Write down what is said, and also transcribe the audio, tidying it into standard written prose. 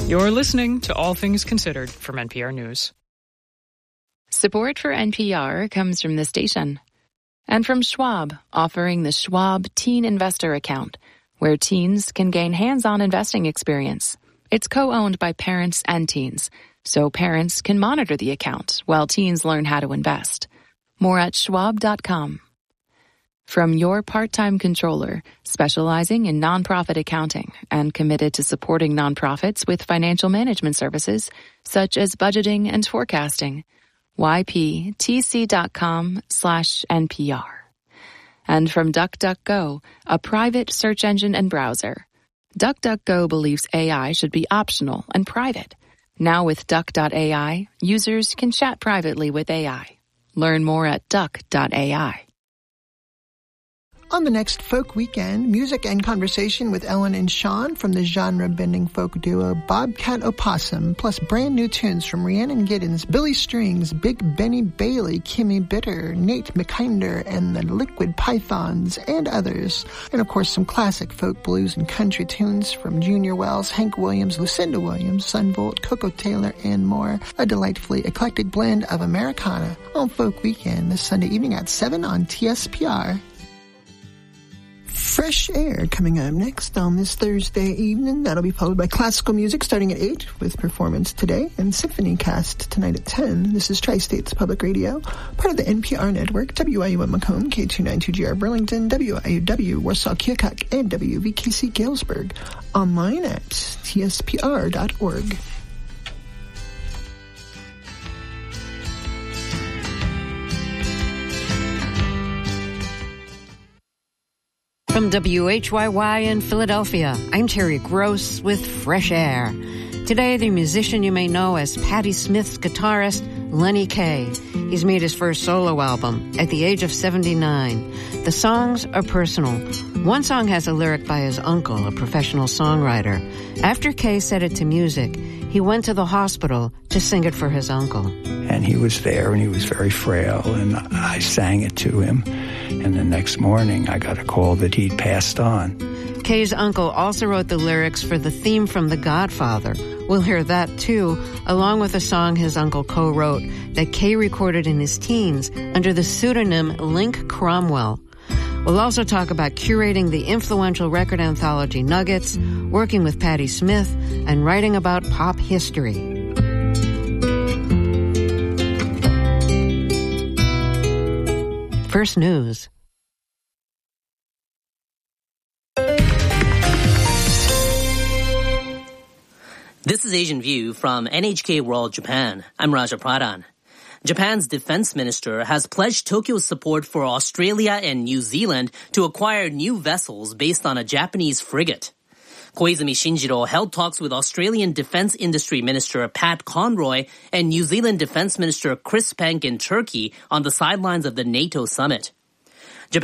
You're listening to All Things Considered from NPR News. Support for NPR comes from the station and from Schwab, offering the Schwab Teen Investor Account, where teens can gain hands-on investing experience. It's co-owned by parents and teens, so parents can monitor the account while teens learn how to invest. More at schwab.com. From your part-time controller, specializing in nonprofit accounting and committed to supporting nonprofits with financial management services, such as budgeting and forecasting. yptc.com/NPR. And from DuckDuckGo, a private search engine and browser. DuckDuckGo believes AI should be optional and private. Now with Duck.ai, users can chat privately with AI. Learn more at Duck.ai. On the next Folk Weekend, music and conversation with Ellen and Sean from the genre-bending folk duo Bobcat Opossum, plus brand new tunes from Rhiannon Giddens, Billy Strings, Big Benny Bailey, Kimmy Bitter, Nate McKinder, and the Liquid Pythons, and others. And of course, some classic folk blues and country tunes from Junior Wells, Hank Williams, Lucinda Williams, Sunvolt, Coco Taylor, and more. A delightfully eclectic blend of Americana on Folk Weekend this Sunday evening at 7 on TSPR. Fresh Air coming up next on this Thursday evening. That'll be followed by classical music starting at 8 with Performance Today and Symphony Cast tonight at 10. This is Tri-States Public Radio, part of the NPR network, WIUM Macomb, K292GR Burlington, WIUW Warsaw Keokuk, and WVKC Galesburg. Online at tspr.org. From WHYY in Philadelphia, I'm Terry Gross with Fresh Air. Today, the musician you may know as Patti Smith's guitarist, Lenny Kaye. He's made his first solo album at the age of 79. The songs are personal. One song has a lyric by his uncle, a professional songwriter. After Kaye set it to music, he went to the hospital to sing it for his uncle. And he was there, and he was very frail, and I sang it to him. And the next morning, I got a call that he'd passed on. Kaye's uncle also wrote the lyrics for the theme from The Godfather. We'll hear that, too, along with a song his uncle co-wrote that Kaye recorded in his teens under the pseudonym Link Cromwell. We'll also talk about curating the influential record anthology Nuggets, working with Patti Smith, and writing about pop history. First News. This is Asian View from NHK World Japan. I'm Raja Pradhan. Japan's defense minister has pledged Tokyo's support for Australia and New Zealand to acquire new vessels based on a Japanese frigate. Koizumi Shinjiro held talks with Australian Defense Industry Minister Pat Conroy and New Zealand Defense Minister Chris Penk in Turkey on the sidelines of the NATO summit.